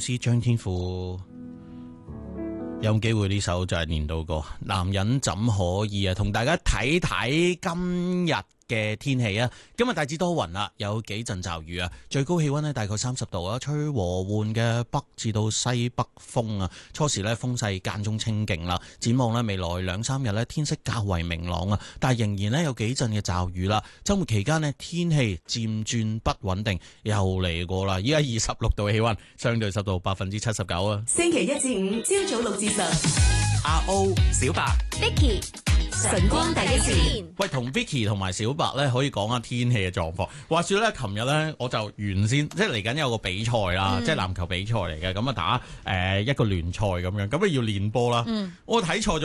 司張天賦有機會呢首就係年度歌《男人怎可以》啊，同大家睇睇今日嘅天氣啊。今日大致多雲啦，有幾陣驟雨啊，最高氣溫呢大概30度啊，吹和緩嘅北至到西北風啊，初時呢風勢間中清勁啦。展望呢未來2-3日呢天色較為明朗啊，但係仍然呢有幾陣嘅驟雨啦。週末期間呢天氣漸轉不穩定，又嚟過啦。依家26度氣溫，相對濕度79%啊。 星期一至五朝早6至10， 阿 O 小白 Vicky 晨光第一線。 喂，同 Vicky 同埋小白咧，可以講下天氣嘅狀況。話說咧，琴日咧我就原先即係嚟緊有個比賽啦，即係籃球比賽嚟嘅，咁啊打一個聯賽咁樣，咁啊要練波啦。我睇錯咗。